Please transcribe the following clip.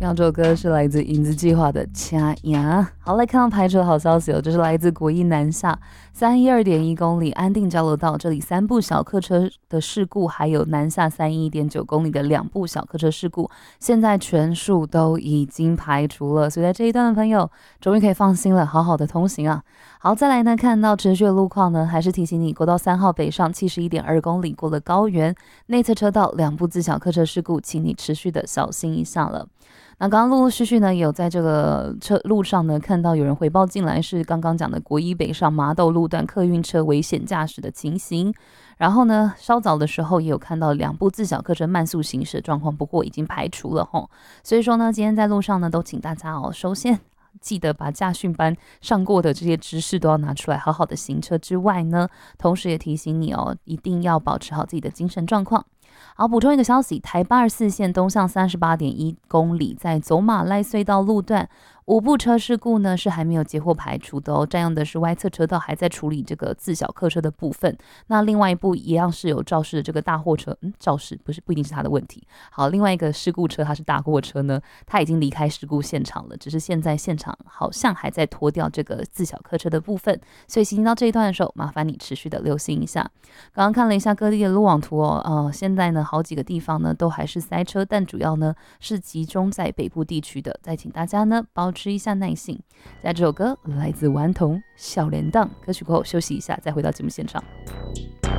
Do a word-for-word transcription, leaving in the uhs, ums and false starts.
听到这首歌是来自影子计划的掐呀。好，来看到排车的好消息哦，这是来自国一南下三一二点一公里安定交流道，这里三部小客车的事故，还有南下三一点九公里的两部小客车事故，现在全数都已经排除了，所以在这一段的朋友终于可以放心了，好好的通行啊。好，再来呢，看到持续的路况呢，还是提醒你，国道三号北上七十一点二公里过了高原内侧车道两部自小客车事故，请你持续的小心一下了。那刚刚陆陆续续呢，有在这个车路上呢看到有人回报进来，是刚刚讲的国一北上麻豆路段客运车危险驾驶的情形。然后呢，稍早的时候也有看到两部自小客车慢速行驶的状况，不过已经排除了吼。所以说呢，今天在路上呢，都请大家哦，首先记得把驾训班上过的这些知识都要拿出来，好好的行车之外呢，同时也提醒你哦，一定要保持好自己的精神状况。好，补充一个消息，台八十四线东向三十八点一公里，在走马赖隧道路段，五部车事故呢是还没有截获排除的哦，占用的是歪侧车道，还在处理这个自小客车的部分。那另外一部一样是有肇事的这个大货车，嗯，肇事不是不一定是他的问题。好，另外一个事故车它是大货车呢，它已经离开事故现场了，只是现在现场好像还在拖掉这个自小客车的部分，所以行到这一段的时候，麻烦你持续的留心一下。刚刚看了一下各地的路网图哦，呃，现在呢好几个地方呢都还是塞车，但主要呢是集中在北部地区的，再请大家呢保持一下耐性。在这首歌来自顽童小铃铛歌曲过后休息一下，再回到节目现场。